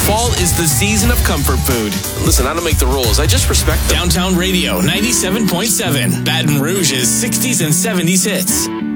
Fall is the season of comfort food. Listen, I don't make the rules. I just respect them. Downtown Radio 97.7. Baton Rouge's 60s and 70s hits.